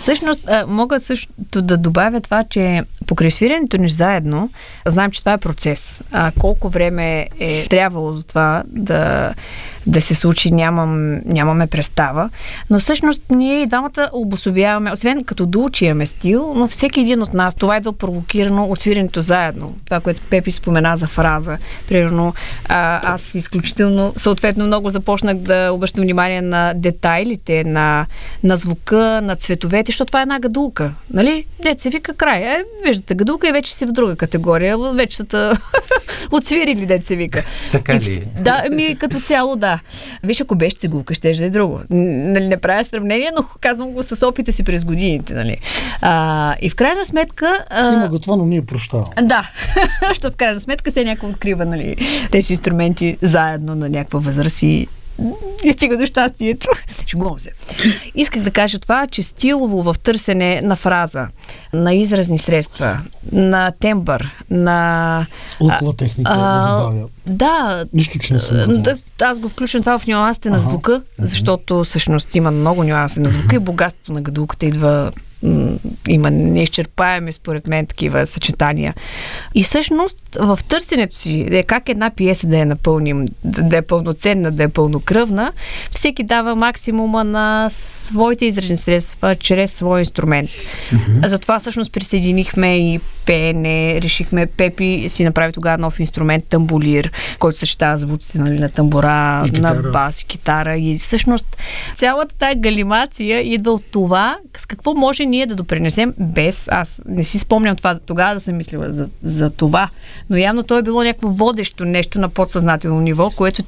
Всъщност, мога също да добавя това, че покрай свиренето ни заедно, знаем, че това е процес. Колко време е трябвало за това да се случи, нямаме представа. Но всъщност ние и двамата обособяваме, освен като дуо, че имаме стил, но всеки един от нас, това е да провокирано от свиренето заедно. Това, което Пепи спомена за фраза. Примерно, аз изключително, съответно, много започнах да обръщам внимание на детайлите, на звука, на цветовете, защото това е една гадулка. Нали? Дет се вика край. Виждате гадулка и вече си в друга категория. Вече са отсвирили, дет се вика. Така ли? Да, като цяло, да. Виж, ако беше цигулка, ще е друго. Нали, не правя сравнение, но казвам го с опита си през годините. Нали. И в крайна сметка... Има го това, но ние прощаваме. Да, защото в крайна сметка се някой открива, нали, тези инструменти заедно на някаква възраст и стига до щастието. Шегувам се. Исках да кажа това, че стилово в търсене на фраза, на изразни средства, на тембър, на... Около техника да добавя. Да. Нищо, че не съм аз го включвам това в нюансите на звука, защото всъщност има много нюанси на звука и богатството на гадулката има неизчерпаеми, според мен, такива съчетания. И всъщност в търсенето си, как една пиеса да я напълним, да е пълноценна, да е пълнокръвна, всеки дава максимума на своите изразни средства чрез свой инструмент. Затова всъщност присъединихме и пеене, решихме Пепи си направи тогава нов инструмент, тамбулир, който съчетава звуците, нали, на тамбура, на бас, китара и всъщност цялата тая галимация идва от това, с какво може ние да допринесем без... Аз не си спомням това тогава да съм мислила за това, но явно то е било някакво водещо нещо на подсъзнателно ниво, което